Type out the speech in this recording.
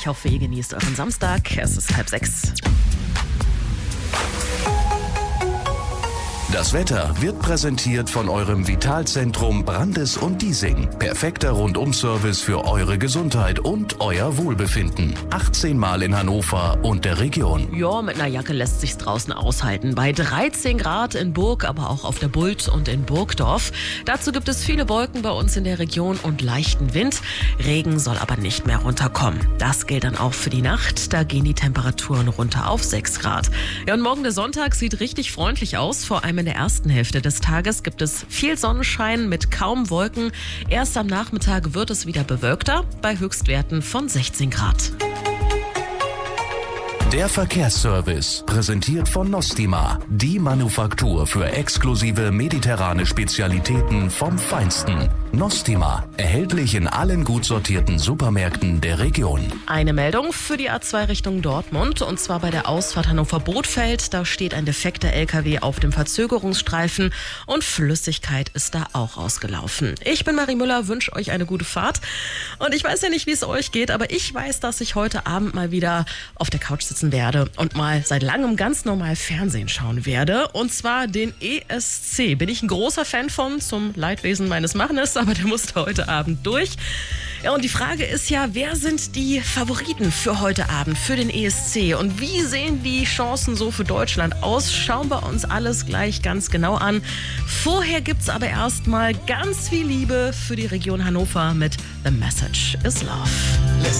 Ich hoffe, ihr genießt euren Samstag. Es ist 5:30. Das Wetter wird präsentiert von eurem Vitalzentrum Brandes und Diesing. Perfekter Rundum-Service für eure Gesundheit und euer Wohlbefinden. 18 Mal in Hannover und der Region. Ja, mit einer Jacke lässt sich's draußen aushalten. Bei 13 Grad in Burg, aber auch auf der Bult und in Burgdorf. Dazu gibt es viele Wolken bei uns in der Region und leichten Wind. Regen soll aber nicht mehr runterkommen. Das gilt dann auch für die Nacht. Da gehen die Temperaturen runter auf 6 Grad. Ja, und morgen der Sonntag sieht richtig freundlich aus. Vor allem in der ersten Hälfte des Tages gibt es viel Sonnenschein mit kaum Wolken. Erst am Nachmittag wird es wieder bewölkter bei Höchstwerten von 16 Grad. Der Verkehrsservice, präsentiert von Nostima, die Manufaktur für exklusive mediterrane Spezialitäten vom Feinsten. Nostima, erhältlich in allen gut sortierten Supermärkten der Region. Eine Meldung für die A2 Richtung Dortmund, und zwar bei der Ausfahrt Hannover-Bothfeld. Da steht ein defekter LKW auf dem Verzögerungsstreifen und Flüssigkeit ist da auch ausgelaufen. Ich bin Marie Müller, wünsche euch eine gute Fahrt. Und ich weiß ja nicht, wie es euch geht, aber ich weiß, dass ich heute Abend mal wieder auf der Couch sitzen werde und mal seit langem ganz normal Fernsehen schauen werde. Und zwar den ESC. Bin ich ein großer Fan von, zum Leidwesen meines Mannes, aber der musste heute Abend durch. Ja, und die Frage ist ja, wer sind die Favoriten für heute Abend, für den ESC? Und wie sehen die Chancen so für Deutschland aus? Schauen wir uns alles gleich ganz genau an. Vorher gibt's aber erstmal ganz viel Liebe für die Region Hannover mit The Message is Love.